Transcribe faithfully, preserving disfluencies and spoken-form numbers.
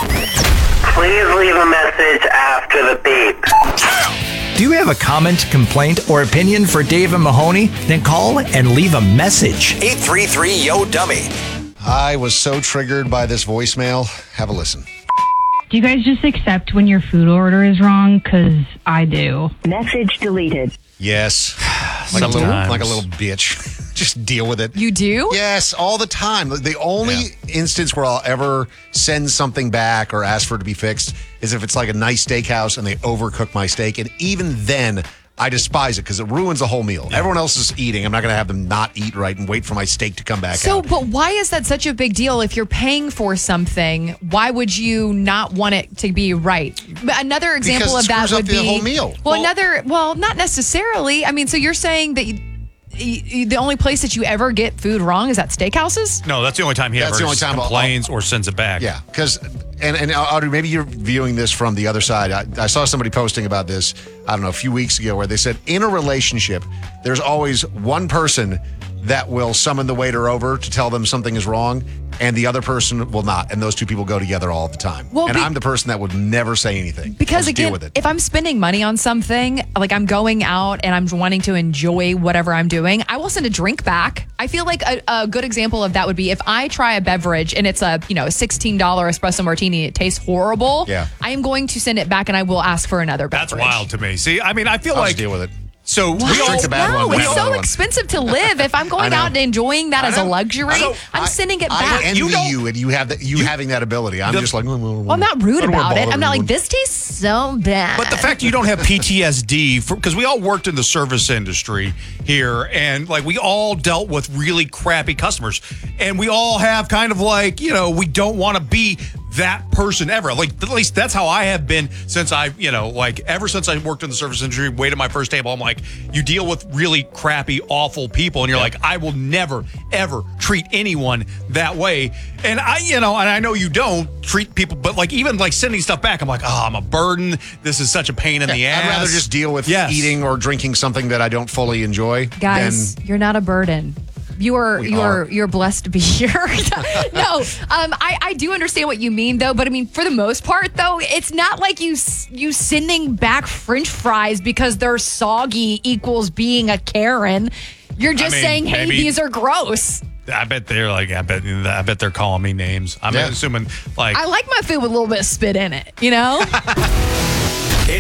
Please leave a message after the beep. Do you have a comment, complaint, or opinion for Dave and Mahoney? Then call and leave a message. eight three three, Y O, dummy. I was so triggered by this voicemail. Have a listen. Do you guys just accept when your food order is wrong? Because I do. Message deleted. Yes. Like a little, like a little bitch. Just deal with it. You do? Yes, all the time. The only yeah. instance where I'll ever send something back or ask for it to be fixed is if it's like a nice steakhouse and they overcook my steak. And even then, I despise it because it ruins the whole meal. Yeah. Everyone else is eating. I'm not going to have them not eat right and wait for my steak to come back so, out. But why is that such a big deal? If you're paying for something, why would you not want it to be right? Another example because of that would up be the whole meal. Well, well, another. Well, not necessarily. I mean, so you're saying that. You, the only place that you ever get food wrong is at steakhouses? No, that's the only time he that's ever the only time complains I'll, or sends it back. Yeah, because, and, and Audrey, maybe you're viewing this from the other side. I, I saw somebody posting about this, I don't know, a few weeks ago where they said in a relationship, there's always one person that will summon the waiter over to tell them something is wrong, and the other person will not. And those two people go together all the time. Well, and be, I'm the person that would never say anything. Because again, deal with it. If I'm spending money on something, like I'm going out and I'm wanting to enjoy whatever I'm doing, I will send a drink back. I feel like a, a good example of that would be if I try a beverage and it's a, you know, a sixteen dollars espresso martini, it tastes horrible. Yeah. I am going to send it back and I will ask for another beverage. That's wild to me. See, I mean, I feel I'll like just deal with it. So what? we all the bad no, one, it's so expensive to live. If I'm going out and enjoying that as a luxury, I'm sending it back. I envy you, you and you have that, you, you having that ability. I'm the, just like, well, well, I'm not rude about it. I'm not like, this tastes so bad. But the fact you don't have P T S D, because we all worked in the service industry here, and like we all dealt with really crappy customers, and we all have kind of like, you know, we don't want to be that person ever. Like, at least that's how I have been since I, you know, like ever since I worked in the service industry, waited my first table. I'm like, you deal with really crappy, awful people, and you're like, I will never, ever treat anyone that way. And I, you know, and I know you don't treat people, but like even like sending stuff back, I'm like, oh, I'm a burden. This is such a pain in yeah, the ass. I'd rather just deal with yes. eating or drinking something that I don't fully enjoy. Guys, than- you're not a burden. You are We you are. are. You're blessed to be here. no, um, I, I do understand what you mean though, but I mean for the most part though, it's not like you you sending back French fries because they're soggy equals being a Karen. You're just I mean, saying, hey, maybe- these are gross. I bet they're like, I bet, I bet they're calling me names. I'm Yeah. assuming like. I like my food with a little bit of spit in it, you know.